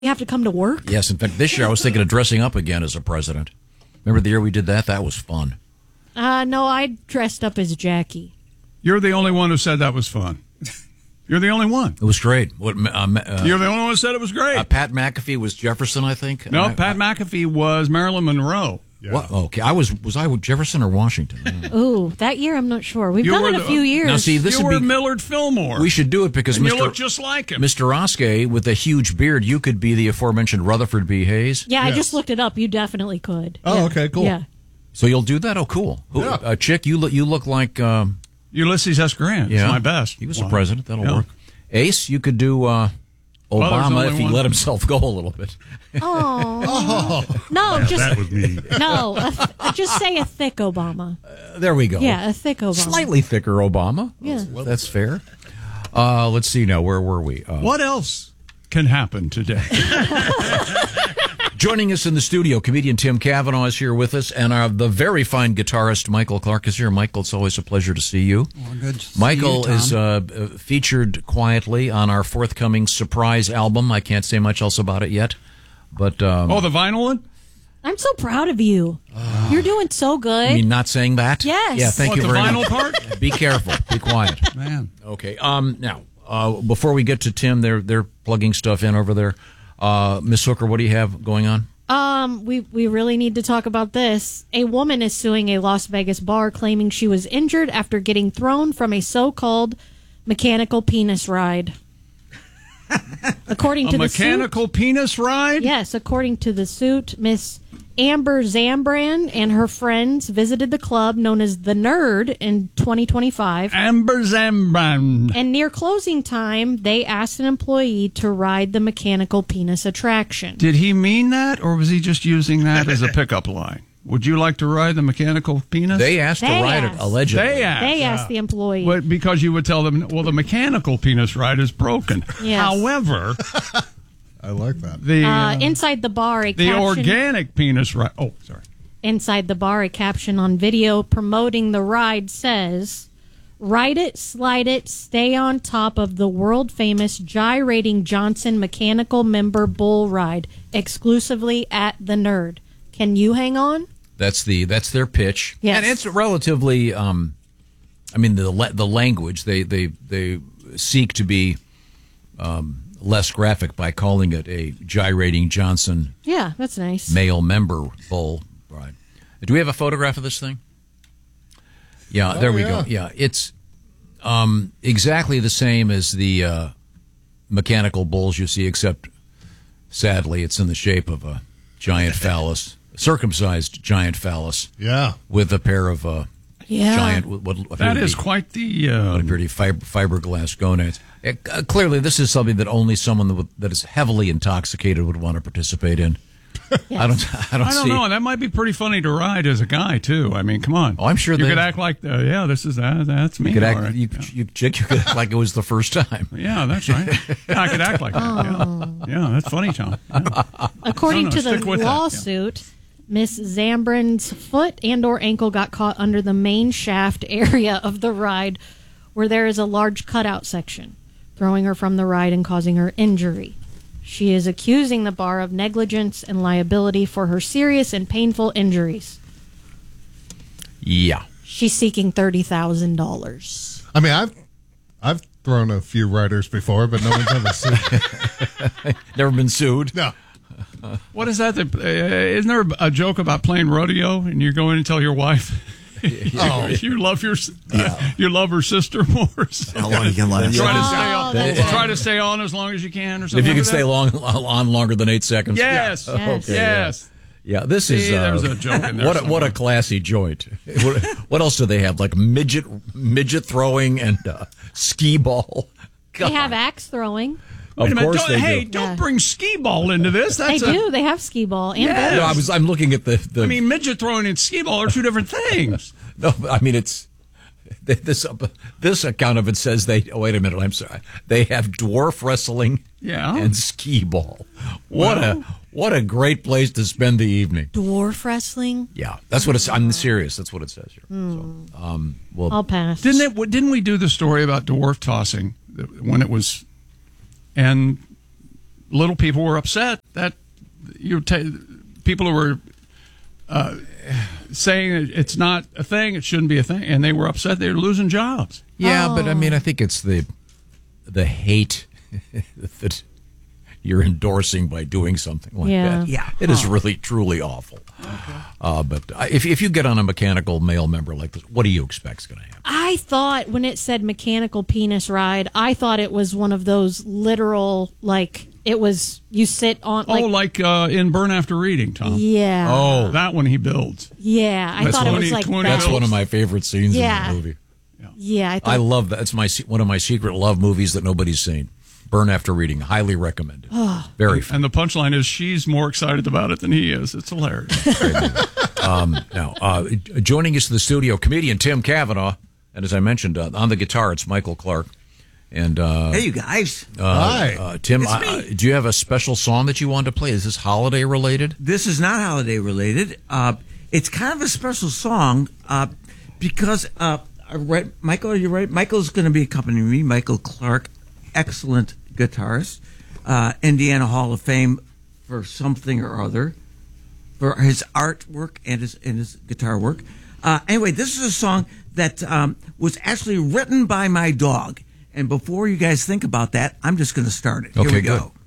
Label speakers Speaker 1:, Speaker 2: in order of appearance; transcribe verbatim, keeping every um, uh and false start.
Speaker 1: You have to come to work?
Speaker 2: Yes, in fact, this year I was thinking of dressing up again as a president. Remember the year we did that? That was fun.
Speaker 1: Uh, no, I dressed up as Jackie.
Speaker 3: You're the only one who said that was fun. You're the only one.
Speaker 2: It was great. What, uh, uh,
Speaker 3: You're the only one who said it was great.
Speaker 2: Uh, Pat McAfee was Jefferson, I think.
Speaker 3: No,
Speaker 2: I,
Speaker 3: Pat I, McAfee was Marilyn Monroe.
Speaker 2: Yeah. What? Okay, I was was I with Jefferson or Washington?
Speaker 1: Ooh, that year I'm not sure. We've
Speaker 3: You
Speaker 1: done
Speaker 3: were
Speaker 1: it a
Speaker 3: the-
Speaker 1: few years.
Speaker 2: Now, see, this
Speaker 3: you
Speaker 2: would
Speaker 3: were
Speaker 2: be
Speaker 3: Millard Fillmore.
Speaker 2: We should do it because
Speaker 3: and
Speaker 2: Mister
Speaker 3: you look just like him.
Speaker 2: Mister Oskey with a huge beard. You could be the aforementioned Rutherford B. Hayes.
Speaker 1: yeah,
Speaker 4: Yes.
Speaker 1: I just looked it up. You definitely could.
Speaker 4: Oh,
Speaker 1: Yeah.
Speaker 4: okay, cool.
Speaker 1: Yeah.
Speaker 2: So you'll do that? Oh, cool. Who,
Speaker 4: Yeah.
Speaker 2: uh, Chick, you look you look like um,
Speaker 3: Ulysses S. Grant.
Speaker 2: yeah,
Speaker 3: It's my best.
Speaker 2: He was
Speaker 3: one.
Speaker 2: a president. That'll
Speaker 3: Yeah.
Speaker 2: work. Ace, you could do uh,
Speaker 3: Well, there's
Speaker 2: Obama
Speaker 3: only
Speaker 2: if he
Speaker 3: one.
Speaker 2: let himself go a little bit.
Speaker 1: Oh. No, just
Speaker 5: That was me.
Speaker 1: no. A th- just say a thick Obama.
Speaker 2: Uh, there we go.
Speaker 1: Yeah, a thick Obama.
Speaker 2: Slightly thicker Obama.
Speaker 1: Yeah.
Speaker 2: Well, that's fair. Uh, let's see now. Where were we? Uh,
Speaker 3: What else can happen today?
Speaker 2: Joining us in the studio, comedian Tim Cavanaugh is here with us, and our, the very fine guitarist Michael Clark is here. Michael, it's always a pleasure to see you.
Speaker 6: Well, good to see
Speaker 2: Michael
Speaker 6: you, Tom.
Speaker 2: is uh, uh, featured quietly on our forthcoming surprise album. I can't say much else about it yet, but um,
Speaker 3: Oh, the vinyl one?
Speaker 1: I'm so proud of you. You're doing so good.
Speaker 2: I mean, not saying that.
Speaker 1: Yes.
Speaker 2: Yeah, thank
Speaker 3: What,
Speaker 2: you
Speaker 3: the
Speaker 2: very
Speaker 3: vinyl
Speaker 2: much.
Speaker 3: part?
Speaker 2: Be careful. Be quiet.
Speaker 6: Man.
Speaker 2: Okay. Um. Now, uh, before we get to Tim, they're they're plugging stuff in over there. Uh, Miss Hooker, what do you have going on?
Speaker 1: Um, we we really need to talk about this. A woman is suing a Las Vegas bar claiming she was injured after getting thrown from a so-called mechanical penis ride. According
Speaker 3: A
Speaker 1: to the
Speaker 3: mechanical penis ride?
Speaker 1: suit, yes, according to the suit, Miss Amber Zambran and her friends visited the club known as The Nerd in twenty twenty-five.
Speaker 3: Amber Zambran.
Speaker 1: And near closing time, they asked an employee to ride the mechanical penis attraction.
Speaker 3: Did he mean that, or was he just using that as a pickup line? Would you like to ride the mechanical penis?
Speaker 2: They asked
Speaker 1: They
Speaker 2: to ride
Speaker 1: asked.
Speaker 2: it allegedly.
Speaker 3: They asked.
Speaker 1: They asked the employee.
Speaker 3: Well, because you would tell them, well, the mechanical penis ride is broken.
Speaker 1: Yes.
Speaker 3: However,
Speaker 4: I like that.
Speaker 3: the
Speaker 1: Uh, inside the bar, a
Speaker 3: the
Speaker 1: caption,
Speaker 3: organic penis ride. Oh, sorry.
Speaker 1: inside the bar, a caption on video promoting the ride says, "Ride it, slide it, stay on top of the world famous gyrating Johnson mechanical member bull ride, exclusively at the Nerd. Can you hang on?"
Speaker 2: That's the that's their pitch.
Speaker 1: Yes.
Speaker 2: And it's relatively. Um, I mean the la- the language they they they seek to be um, less graphic by calling it a gyrating Johnson
Speaker 1: Yeah, that's nice.
Speaker 2: male member bull ride. Do we have a photograph of this thing? Yeah,
Speaker 4: Oh,
Speaker 2: there we
Speaker 4: yeah.
Speaker 2: go. Yeah, it's um, exactly the same as the uh, mechanical bulls you see, except sadly it's in the shape of a giant phallus, circumcised giant phallus,
Speaker 4: Yeah.
Speaker 2: with a pair of uh,
Speaker 1: Yeah.
Speaker 2: giant. What, what appear
Speaker 3: That
Speaker 2: to
Speaker 3: is
Speaker 2: be-
Speaker 3: quite the. Uh,
Speaker 2: what appear to be fib- fiberglass gonads. Uh, uh, clearly, this is something that only someone that, would, that is heavily intoxicated would want to participate in. I don't. I don't,
Speaker 3: I don't
Speaker 2: see.
Speaker 3: know. That might be pretty funny to ride as a guy too. I mean, come on.
Speaker 2: Oh, I'm sure
Speaker 3: you
Speaker 2: they-
Speaker 3: could act like, uh, yeah, this is uh, that's me.
Speaker 2: You could act.
Speaker 3: all right.
Speaker 2: You, you, Chick, you could act like it was the first time.
Speaker 3: Yeah, that's right. Yeah, I could act like that.
Speaker 1: Oh.
Speaker 3: Yeah, yeah that's funny, Tom. Yeah.
Speaker 1: According
Speaker 3: No, no,
Speaker 1: to the
Speaker 3: stick with that, yeah.
Speaker 1: lawsuit, Miss Zambran's foot and or ankle got caught under the main shaft area of the ride where there is a large cutout section, throwing her from the ride and causing her injury. She is accusing the bar of negligence and liability for her serious and painful injuries.
Speaker 2: Yeah.
Speaker 1: She's seeking thirty thousand dollars.
Speaker 4: I mean, I've I've thrown a few riders before, but no one's ever sued.
Speaker 2: Never been sued.
Speaker 4: No.
Speaker 3: What is that? that uh, isn't there a joke about playing rodeo and you're going to tell your wife?
Speaker 4: Oh.
Speaker 3: you love your uh, you love her sister more. So
Speaker 6: How long you can last?
Speaker 3: try to
Speaker 1: Oh,
Speaker 3: stay on.
Speaker 1: that's
Speaker 3: Try to stay on as long as you can, or something.
Speaker 2: If you
Speaker 3: like
Speaker 2: can stay
Speaker 3: that.
Speaker 2: long on longer than eight seconds.
Speaker 3: Yes.
Speaker 1: Yes.
Speaker 2: Okay,
Speaker 3: Yes.
Speaker 2: Yeah, this
Speaker 3: See,
Speaker 2: is uh,
Speaker 3: there was a joke in there
Speaker 2: what a, what a
Speaker 3: somewhere.
Speaker 2: classy joint. what, what else do they have? Like midget midget throwing and uh, skee ball. God.
Speaker 1: They have axe throwing.
Speaker 3: Wait
Speaker 2: Of
Speaker 3: a minute.
Speaker 2: course
Speaker 3: Don't,
Speaker 2: they
Speaker 3: hey,
Speaker 2: do.
Speaker 3: don't
Speaker 1: Yeah.
Speaker 3: bring skee ball into this.
Speaker 1: They
Speaker 3: That's a,
Speaker 1: do. They have skee ball and
Speaker 3: Yes.
Speaker 2: No, I was I'm looking at the, the
Speaker 3: I mean, midget throwing and skee ball are two different things.
Speaker 2: no, I mean it's this this account of it says they. Oh, wait a minute. I'm sorry. They have dwarf wrestling.
Speaker 3: Yeah.
Speaker 2: And skee ball. What
Speaker 3: Well.
Speaker 2: a what a great place to spend the evening.
Speaker 1: dwarf wrestling.
Speaker 2: Yeah, that's what it's. I'm serious. That's what it says here. So, um, well,
Speaker 1: I'll pass.
Speaker 3: Didn't it? Didn't we do the story about dwarf tossing when it was, and little people were upset that you ta- people who were uh, saying it's not a thing, it shouldn't be a thing, and they were upset they were losing jobs.
Speaker 2: Yeah,
Speaker 1: Oh.
Speaker 2: but I mean, I think it's the the hate that you're endorsing by doing something like
Speaker 1: Yeah.
Speaker 2: that.
Speaker 5: Yeah.
Speaker 2: It is really, truly awful. Uh, but uh, if, if you get on a mechanical male member like this, what do you expect is going to happen?
Speaker 1: I thought when it said mechanical penis ride, I thought it was one of those literal, like, it was, you sit on, like,
Speaker 3: oh, like uh, in Burn After Reading, Tom.
Speaker 1: yeah.
Speaker 2: Oh,
Speaker 3: That one he builds.
Speaker 1: Yeah. I
Speaker 3: That's
Speaker 1: thought it
Speaker 3: twenty
Speaker 1: was like
Speaker 3: twenty
Speaker 1: that.
Speaker 2: that's one of my favorite scenes
Speaker 1: Yeah.
Speaker 2: in the movie.
Speaker 1: Yeah. I thought,
Speaker 2: I love that. It's my se- one of my secret love movies that nobody's seen. Burn After Reading. Highly recommended. Very fun.
Speaker 3: And the punchline is she's more excited about it than he is. It's hilarious.
Speaker 2: um, now, uh, joining us in the studio, comedian Tim Cavanaugh. And as I mentioned, uh, on the guitar, it's Michael Clark. And uh,
Speaker 5: Hey, you guys.
Speaker 2: uh,
Speaker 4: Hi.
Speaker 2: uh, Tim,
Speaker 5: It's
Speaker 2: uh,
Speaker 5: me.
Speaker 2: uh, do you have a special song that you want to play? Is this holiday related?
Speaker 5: This is not holiday related. Uh, it's kind of a special song uh, because, uh, I read, Michael, are you right? Michael's going to be accompanying me. Michael Clark, excellent guitarist, uh, Indiana Hall of Fame for something or other, for his artwork and his and his guitar work. Uh, anyway, this is a song that um, was actually written by my dog. And before you guys think about that, I'm just going to start it. Here
Speaker 2: Okay,
Speaker 5: we
Speaker 2: good.
Speaker 5: go.